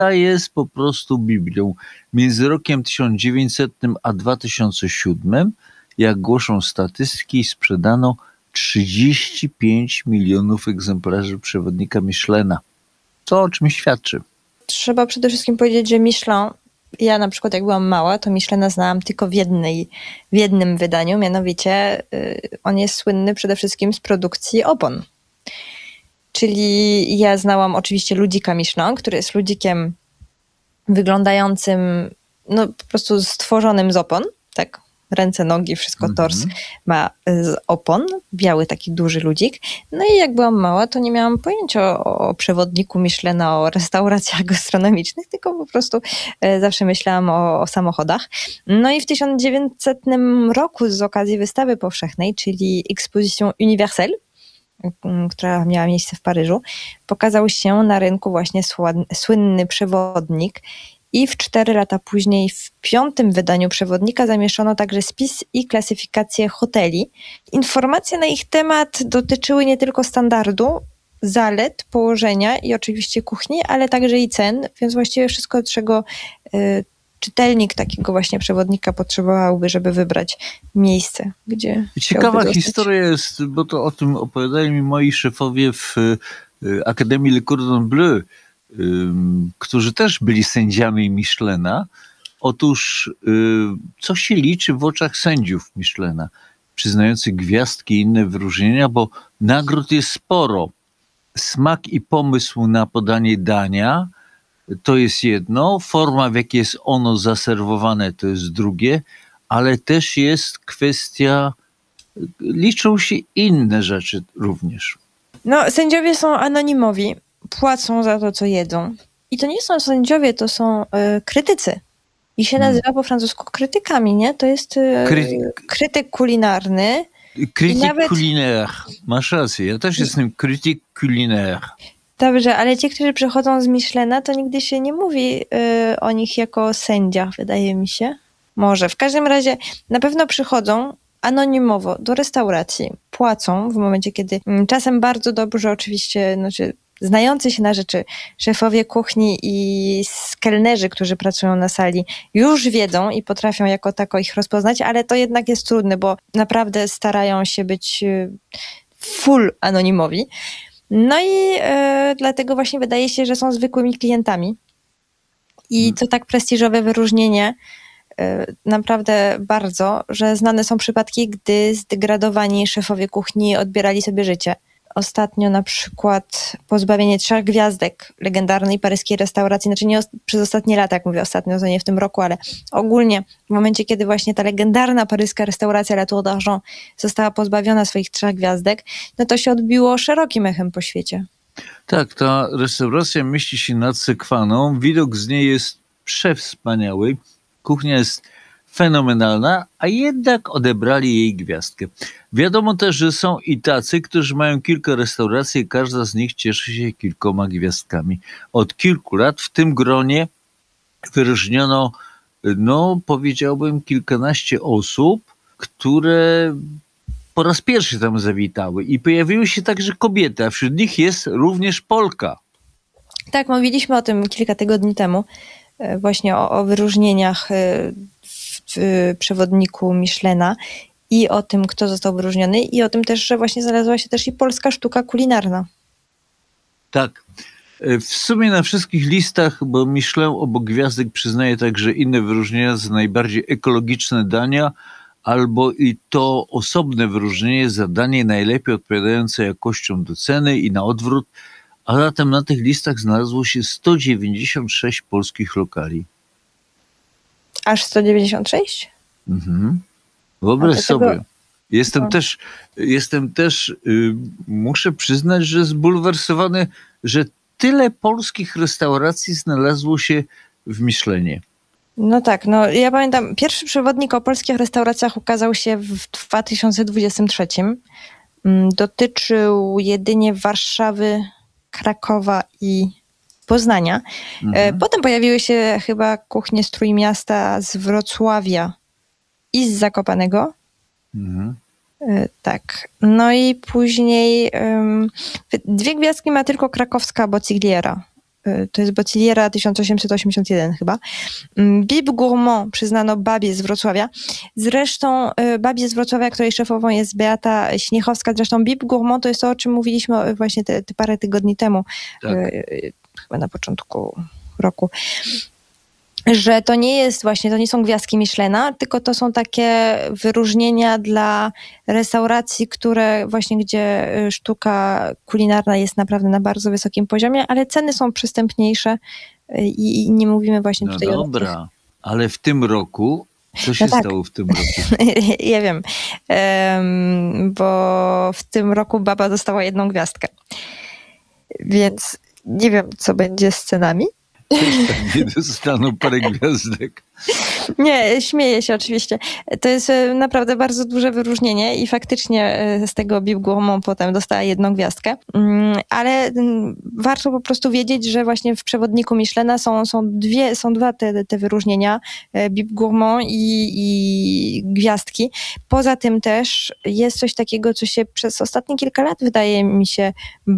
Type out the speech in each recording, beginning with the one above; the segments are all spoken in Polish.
jest po prostu Biblią. Między rokiem 1900 a 2007, jak głoszą statystyki, sprzedano 35 milionów egzemplarzy przewodnika Michelina. To o czym świadczy? Trzeba przede wszystkim powiedzieć, że Michelin, ja na przykład jak byłam mała, to Michelina znałam tylko w jednym wydaniu, mianowicie on jest słynny przede wszystkim z produkcji opon. Czyli ja znałam oczywiście ludzika Michelin, który jest ludzikiem wyglądającym, no po prostu stworzonym z opon, tak? Ręce, nogi, wszystko, tors ma z opon, biały taki duży ludzik. No i jak byłam mała, to nie miałam pojęcia o przewodniku Michelina, o restauracjach gastronomicznych, tylko po prostu zawsze myślałam o samochodach. No i w 1900 roku z okazji wystawy powszechnej, czyli Exposition Universelle, która miała miejsce w Paryżu, pokazał się na rynku właśnie słynny przewodnik. I w 4 lata później w 5. wydaniu przewodnika zamieszczono także spis i klasyfikację hoteli. Informacje na ich temat dotyczyły nie tylko standardu, zalet, położenia i oczywiście kuchni, ale także i cen, więc właściwie wszystko, czego czytelnik takiego właśnie przewodnika potrzebowałby, żeby wybrać miejsce, gdzie ciekawa historia jest, bo to o tym opowiadali mi moi szefowie w Akademii Le Cordon Bleu, którzy też byli sędziami Michelina. Otóż co się liczy w oczach sędziów Michelina, przyznających gwiazdki i inne wyróżnienia, bo nagród jest sporo. Smak i pomysł na podanie dania to jest jedno, forma w jakiej jest ono zaserwowane to jest drugie, ale też jest kwestia, liczą się inne rzeczy również. No, sędziowie są anonimowi, płacą za to, co jedzą. I to nie są sędziowie, to są krytycy. I się nazywa po francusku krytykami, nie? To jest krytyk kulinarny. Krytyk culinaire. Masz rację, ja też jestem krytyk culinaire. Dobrze, ale ci, którzy przychodzą z Michelina, to nigdy się nie mówi o nich jako o sędziach, wydaje mi się. Może. W każdym razie na pewno przychodzą anonimowo do restauracji, płacą w momencie, kiedy czasem bardzo dobrze oczywiście, znaczy znający się na rzeczy szefowie kuchni i kelnerzy, którzy pracują na sali, już wiedzą i potrafią jako tako ich rozpoznać, ale to jednak jest trudne, bo naprawdę starają się być full anonimowi. No i dlatego właśnie wydaje się, że są zwykłymi klientami. I to tak prestiżowe wyróżnienie naprawdę bardzo, że znane są przypadki, gdy zdegradowani szefowie kuchni odbierali sobie życie. Ostatnio na przykład pozbawienie 3 gwiazdek legendarnej paryskiej restauracji, znaczy nie przez ostatnie lata, jak mówię ostatnio, to nie w tym roku, ale ogólnie w momencie, kiedy właśnie ta legendarna paryska restauracja La Tour d'Argent została pozbawiona swoich 3 gwiazdek, no to się odbiło szerokim echem po świecie. Tak, ta restauracja mieści się nad Sekwaną, widok z niej jest przewspaniały, kuchnia jest fenomenalna, a jednak odebrali jej gwiazdkę. Wiadomo też, że są i tacy, którzy mają kilka restauracji i każda z nich cieszy się kilkoma gwiazdkami. Od kilku lat w tym gronie wyróżniono, no powiedziałbym, kilkanaście osób, które po raz pierwszy tam zawitały i pojawiły się także kobiety, a wśród nich jest również Polka. Tak, mówiliśmy o tym kilka tygodni temu, właśnie o wyróżnieniach w przewodniku Michelina i o tym, kto został wyróżniony i o tym też, że właśnie znalazła się też i polska sztuka kulinarna. Tak. W sumie na wszystkich listach, bo Michelin obok gwiazdek przyznaje także inne wyróżnienia za najbardziej ekologiczne dania, albo i to osobne wyróżnienie za danie najlepiej odpowiadające jakością do ceny i na odwrót, a zatem na tych listach znalazło się 196 polskich lokali. Aż 196? Wyobraź sobie. Jestem też, muszę przyznać, że zbulwersowany, że tyle polskich restauracji znalazło się w Michelinie. No tak, no ja pamiętam, pierwszy przewodnik o polskich restauracjach ukazał się w 2023. Dotyczył jedynie Warszawy, Krakowa i Poznania. Potem pojawiły się chyba kuchnie z Trójmiasta, z Wrocławia i z Zakopanego. Tak. No i później 2 gwiazdki ma tylko krakowska Bocigliera. to jest Bottigliera 1881 chyba. Bib Gourmand przyznano babie z Wrocławia. Zresztą babie z Wrocławia, której szefową jest Beata Śniechowska. Zresztą Bib Gourmand to jest to, o czym mówiliśmy właśnie te parę tygodni temu, Tak. chyba na początku roku. Że to nie jest właśnie, to nie są gwiazdki Michelina, tylko to są takie wyróżnienia dla restauracji, które właśnie, gdzie sztuka kulinarna jest naprawdę na bardzo wysokim poziomie, ale ceny są przystępniejsze i nie mówimy właśnie No tutaj o dobra, ale w tym roku, co się tak. stało w tym roku? Ja wiem, bo w tym roku baba dostała 1 gwiazdkę. Więc nie wiem, co będzie z cenami. Też pewnie dostaną parę gwiazdek. Nie, śmieję się oczywiście. To jest naprawdę bardzo duże wyróżnienie i faktycznie z tego Bib Gourmand potem dostała 1 gwiazdkę. Ale warto po prostu wiedzieć, że właśnie w przewodniku Michelina są dwa te wyróżnienia, Bib Gourmand i gwiazdki. Poza tym też jest coś takiego, co się przez ostatnie kilka lat wydaje mi się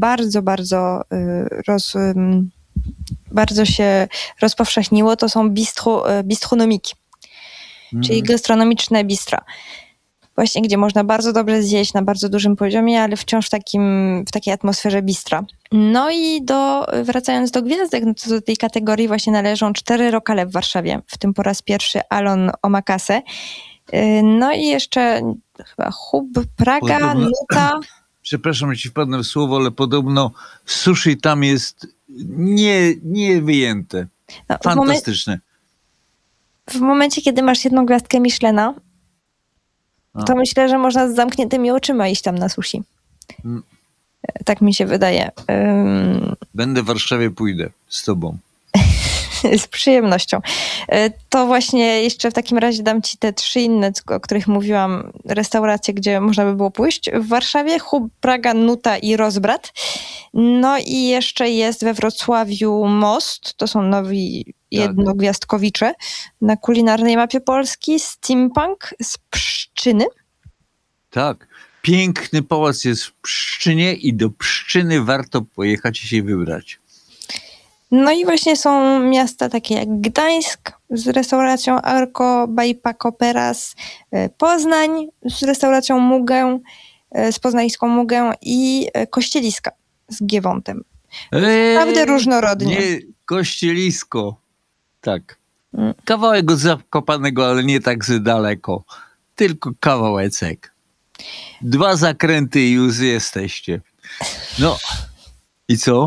bardzo się rozpowszechniło, to są bistronomiki, czyli gastronomiczne bistra. Właśnie, gdzie można bardzo dobrze zjeść na bardzo dużym poziomie, ale wciąż w takiej atmosferze bistra. No i wracając do gwiazdek, no to do tej kategorii właśnie należą 4 lokale w Warszawie, w tym po raz pierwszy Alon Omakase. No i jeszcze chyba Hub, Praga, Nuta. Przepraszam, że ci wpadnę w słowo, ale podobno sushi tam jest nie wyjęte. No, fantastyczne. W momencie, kiedy masz 1 gwiazdkę Michelina, to myślę, że można z zamkniętymi oczyma iść tam na sushi. Tak mi się wydaje. Będę w Warszawie, pójdę z tobą. Z przyjemnością. To właśnie jeszcze w takim razie dam ci te 3 inne, o których mówiłam, restauracje, gdzie można by było pójść. W Warszawie Hub, Praga, Nuta i Rozbrat. No i jeszcze jest we Wrocławiu Most, to są nowi jednogwiazdkowicze na kulinarnej mapie Polski. Steampunk z Pszczyny. Tak. Piękny pałac jest w Pszczynie i do Pszczyny warto pojechać i się wybrać. No i właśnie są miasta takie jak Gdańsk z restauracją Arco by Paco Peras, Poznań z restauracją Mugę, z poznańską Mugę i Kościeliska z Giewontem. Naprawdę różnorodnie. Nie, Kościelisko. Tak. Kawałek od Zakopanego, ale nie tak z daleko. Tylko kawałeczek. 2 zakręty i już jesteście. No. I co?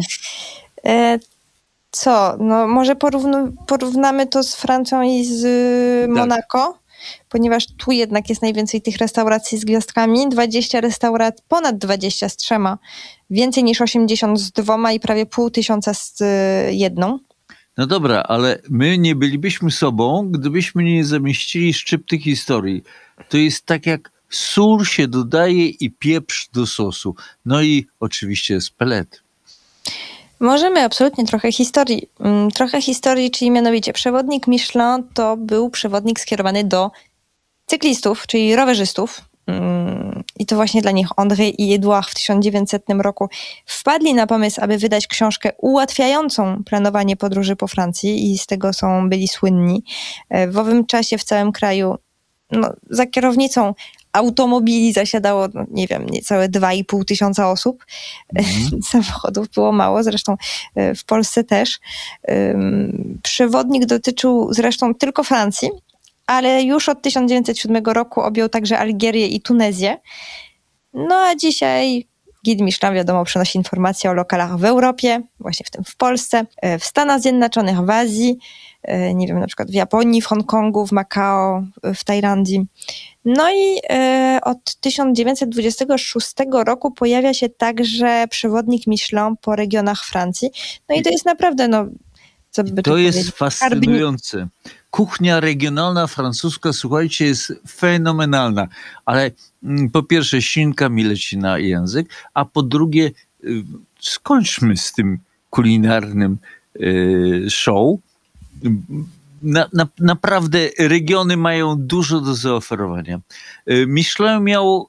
Co? No może porównamy to z Francją i z Monako, ponieważ tu jednak jest najwięcej tych restauracji z gwiazdkami. 20 restauracji, ponad 20 z 3, więcej niż 80 z 2 i prawie 500 z 1. No dobra, ale my nie bylibyśmy sobą, gdybyśmy nie zamieścili szczypty historii. To jest tak jak sól się dodaje i pieprz do sosu. No i oczywiście spelet. Możemy absolutnie trochę historii. Trochę historii, czyli mianowicie przewodnik Michelin to był przewodnik skierowany do cyklistów, czyli rowerzystów. I to właśnie dla nich André i Edouard w 1900 roku wpadli na pomysł, aby wydać książkę ułatwiającą planowanie podróży po Francji i z tego byli słynni. W owym czasie w całym kraju za kierownicą automobili zasiadało, nie wiem, niecałe 2500 osób. Samochodów było mało, zresztą w Polsce też. Przewodnik dotyczył zresztą tylko Francji, ale już od 1907 roku objął także Algierię i Tunezję. No a dzisiaj Guide Michelin, wiadomo, przynosi informacje o lokalach w Europie, właśnie w tym w Polsce, w Stanach Zjednoczonych, w Azji, nie wiem, na przykład w Japonii, w Hongkongu, w Makao, w Tajlandii. No i od 1926 roku pojawia się także przewodnik Michelin po regionach Francji. No i to jest naprawdę, co by to jest fascynujące. Kuchnia regionalna francuska, słuchajcie, jest fenomenalna, ale po pierwsze ślinka mi leci na język, a po drugie skończmy z tym kulinarnym show. Naprawdę regiony mają dużo do zaoferowania. Michelin miał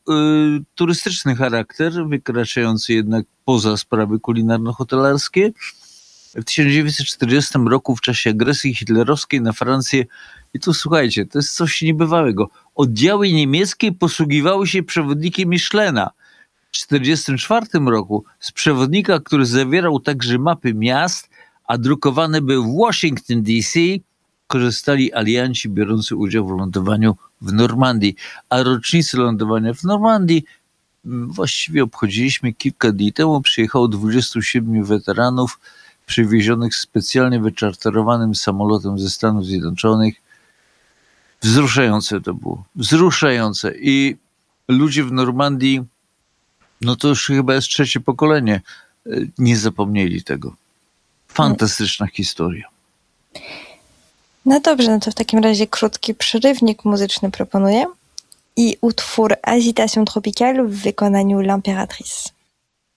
turystyczny charakter, wykraczający jednak poza sprawy kulinarno-hotelarskie. w 1940 roku w czasie agresji hitlerowskiej na Francję. I tu słuchajcie, to jest coś niebywałego. Oddziały niemieckie posługiwały się przewodnikiem Michelina. W 1944 roku z przewodnika, który zawierał także mapy miast, a drukowany był w Washington DC, korzystali alianci biorący udział w lądowaniu w Normandii. A rocznicę lądowania w Normandii właściwie obchodziliśmy kilka dni temu. Przyjechało 27 weteranów przywiezionych specjalnie wyczarterowanym samolotem ze Stanów Zjednoczonych. Wzruszające to było. Wzruszające. I ludzie w Normandii, no to już chyba jest trzecie pokolenie, nie zapomnieli tego. Fantastyczna historia. No dobrze, no to w takim razie krótki przerywnik muzyczny proponuję i utwór Agitation Tropicale w wykonaniu L'Impératrice.